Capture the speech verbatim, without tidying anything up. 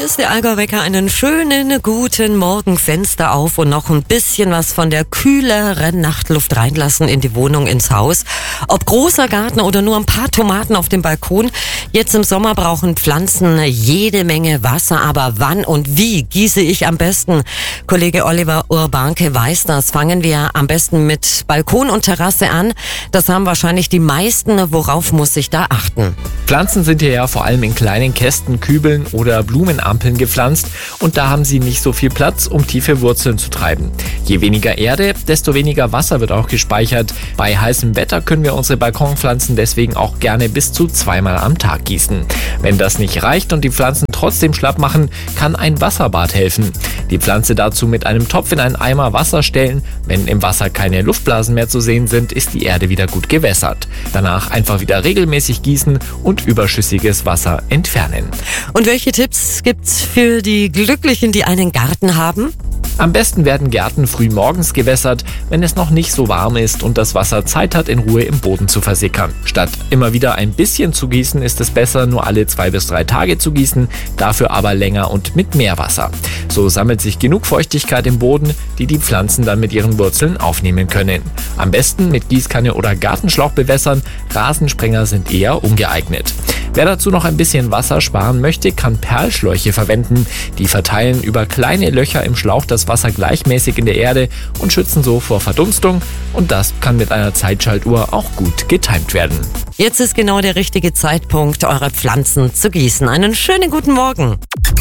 Hier ist der Allgäu-Wecker. Einen schönen guten Morgen, Fenster auf und noch ein bisschen was von der kühleren Nachtluft reinlassen in die Wohnung, ins Haus. Ob großer Garten oder nur ein paar Tomaten auf dem Balkon. Jetzt im Sommer brauchen Pflanzen jede Menge Wasser, aber wann und wie gieße ich am besten? Kollege Oliver Urbanke weiß das. Fangen wir am besten mit Balkon und Terrasse an. Das haben wahrscheinlich die meisten. Worauf muss ich da achten? Pflanzen sind hier ja vor allem in kleinen Kästen, Kübeln oder Blumenampeln gepflanzt und da haben sie nicht so viel Platz, um tiefe Wurzeln zu treiben. Je weniger Erde, desto weniger Wasser wird auch gespeichert. Bei heißem Wetter können wir unsere Balkonpflanzen deswegen auch gerne bis zu zweimal am Tag gießen. Wenn das nicht reicht und die Pflanzen trotzdem schlapp machen, kann ein Wasserbad helfen. Die Pflanze dazu mit einem Topf in einen Eimer Wasser stellen. Wenn im Wasser keine Luftblasen mehr zu sehen sind, ist die Erde wieder gut gewässert. Danach einfach wieder regelmäßig gießen und überschüssiges Wasser entfernen. Und welche Tipps gibt's für die Glücklichen, die einen Garten haben? Am besten werden Gärten früh morgens gewässert, wenn es noch nicht so warm ist und das Wasser Zeit hat, in Ruhe im Boden zu versickern. Statt immer wieder ein bisschen zu gießen, ist es besser, nur alle zwei bis drei Tage zu gießen, dafür aber länger und mit mehr Wasser. So sammelt sich genug Feuchtigkeit im Boden, die die Pflanzen dann mit ihren Wurzeln aufnehmen können. Am besten mit Gießkanne oder Gartenschlauch bewässern, Rasensprenger sind eher ungeeignet. Wer dazu noch ein bisschen Wasser sparen möchte, kann Perlschläuche verwenden. Die verteilen über kleine Löcher im Schlauch das Wasser gleichmäßig in der Erde und schützen so vor Verdunstung. Und das kann mit einer Zeitschaltuhr auch gut getimt werden. Jetzt ist genau der richtige Zeitpunkt, eure Pflanzen zu gießen. Einen schönen guten Morgen.